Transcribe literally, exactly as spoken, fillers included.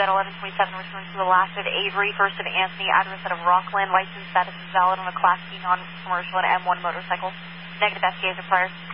that eleven twenty-seven returns to the last of Avery, first of Anthony, address out of Rockland, license status is valid on a Class B non-commercial and M one motorcycle. Negative, S K is required.